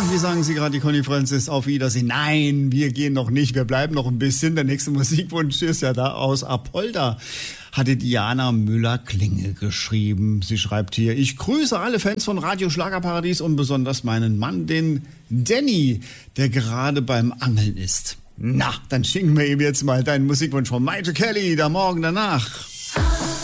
wie sagen Sie gerade, die Conny Francis, auf Wiedersehen? Nein, wir gehen noch nicht, wir bleiben noch ein bisschen. Der nächste Musikwunsch ist ja da aus Apolda. Hatte Diana Müller-Klinge geschrieben. Sie schreibt hier: Ich grüße alle Fans von Radio Schlagerparadies und besonders meinen Mann, den Danny, der gerade beim Angeln ist. Na, dann schicken wir ihm jetzt mal deinen Musikwunsch von Major Kelly, der Morgen danach.